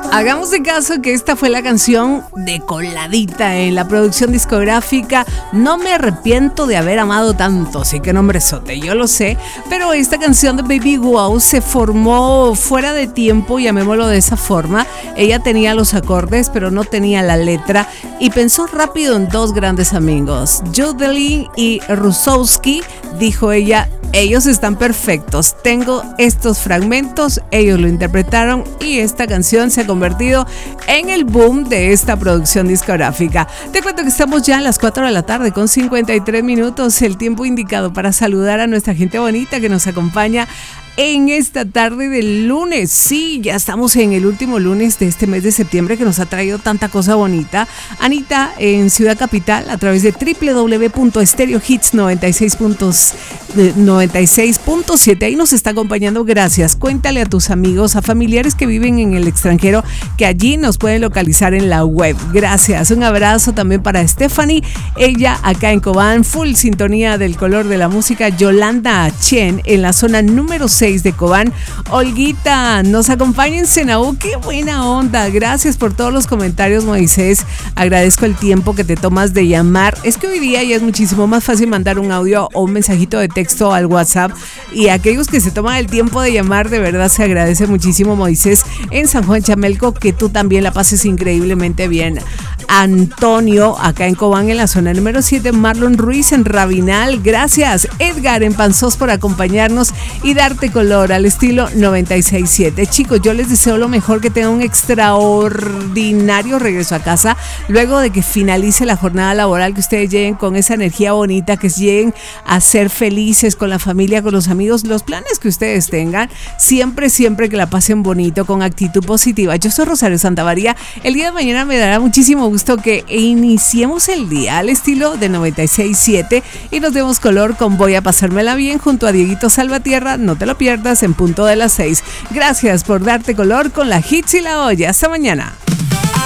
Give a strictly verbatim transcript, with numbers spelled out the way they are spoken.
Hagamos de caso que esta fue la canción de coladita en la producción discográfica No me arrepiento de haber amado tanto. Sí, que nombrezote, yo lo sé. Pero esta canción de Baby Wow se formó fuera de tiempo, llamémoslo de esa forma. Ella tenía los acordes, pero no tenía la letra. Y pensó rápido en dos grandes amigos, Jodelin y Rusowski. Dijo ella, ellos están perfectos. Tengo estos fragmentos, ellos lo interpretaron y esta canción se ha convertido en el boom de esta producción discográfica. Te cuento que estamos ya a las cuatro de la tarde con cincuenta y tres minutos, el tiempo indicado para saludar a nuestra gente bonita que nos acompaña en esta tarde del lunes. Sí, ya estamos en el último lunes de este mes de septiembre que nos ha traído tanta cosa bonita. Anita en Ciudad Capital a través de doble u doble u doble u punto stereo hits noventa y seis punto siete. Ahí nos está acompañando. Gracias. Cuéntale a tus amigos, a familiares que viven en el extranjero que allí nos pueden localizar en la web. Gracias. Un abrazo también para Stephanie. Ella acá en Cobán, full sintonía del color de la música. Yolanda Chen en la zona número seis de Cobán. Olguita nos acompaña en Senaú. Qué buena onda. Gracias por todos los comentarios, Moisés. Agradezco el tiempo que te tomas de llamar. Es que hoy día ya es muchísimo más fácil mandar un audio o un mensajito de texto al WhatsApp, y aquellos que se toman el tiempo de llamar, de verdad se agradece muchísimo, Moisés, en San Juan Chamelco. Que tú también la pases increíblemente bien. Antonio acá en Cobán en la zona número siete. Marlon Ruiz en Rabinal. Gracias. Edgar en Panzós por acompañarnos y darte color al estilo noventa y seis siete. Chicos, yo les deseo lo mejor, que tengan un extraordinario regreso a casa luego de que finalice la jornada laboral, que ustedes lleguen con esa energía bonita, que lleguen a ser felices con la familia, con los amigos, los planes que ustedes tengan, siempre, siempre que la pasen bonito, con actitud positiva. Yo soy Rosario Santamaría. El día de mañana me dará muchísimo gusto que iniciemos el día al estilo de noventa y seis siete y nos demos color con Voy a pasármela bien junto a Dieguito Salvatierra. No te lo pierdas en punto de las seis. Gracias por darte color con la Hits y la Olla. Hasta mañana.